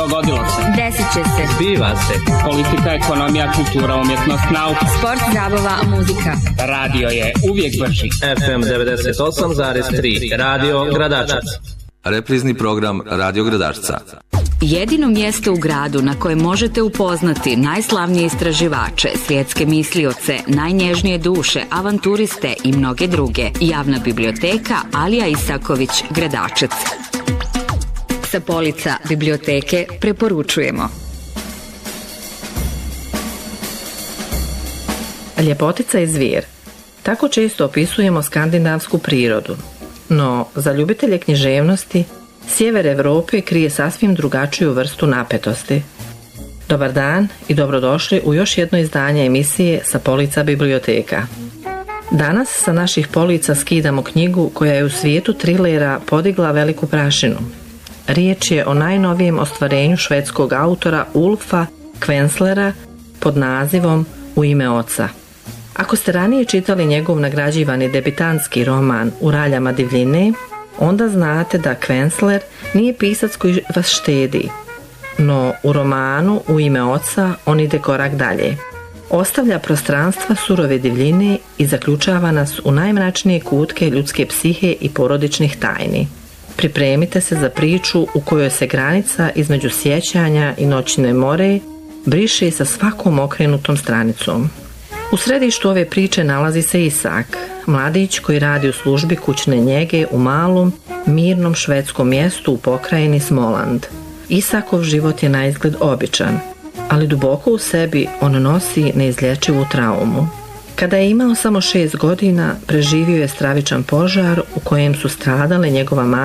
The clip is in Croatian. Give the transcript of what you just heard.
Dogodilo se. Desit će se. Zbiva se. Politika, ekonomija, kultura, umjetnost, nauka. Sport, zabava, muzika. Radio je uvijek brži. FM 98,3. Radio Gradačac. Reprizni program Radio Gradačca. Jedino mjesto u gradu na kojem možete upoznati najslavnije istraživače, svjetske mislioce, najnježnije duše, avanturiste i mnoge druge. Javna biblioteka Alija Isaković, Gradačac. Sa polica biblioteke preporučujemo. Ljepotica i zvijer. Tako često opisujemo skandinavsku prirodu. No, za ljubitelje književnosti, sjever Evrope krije sasvim drugačiju vrstu napetosti. Dobar dan i dobrodošli u još jedno izdanje emisije Sa polica biblioteka. Danas sa naših polica skidamo knjigu koja je u svijetu trilera podigla veliku prašinu. Riječ je o najnovijem ostvarenju švedskog autora Ulfa Kvenslera pod nazivom U ime oca. Ako ste ranije čitali njegov nagrađivani debitantski roman U raljama divljine, onda znate da Kvensler nije pisac koji vas štedi. No u romanu U ime oca on ide korak dalje. Ostavlja prostranstva surove divljine i zaključava nas u najmračnije kutke ljudske psihe i porodičnih tajni. Pripremite se za priču u kojoj se granica između sjećanja i noćne more briše sa svakom okrenutom stranicom. U središtu ove priče nalazi se Isak, mladić koji radi u službi kućne njege u malom, mirnom švedskom mjestu u pokrajini Småland. Isakov život je naizgled običan, ali duboko u sebi on nosi neizlječivu traumu. Kada je imao samo 6 godina, preživio je stravičan požar u kojem su stradale njegova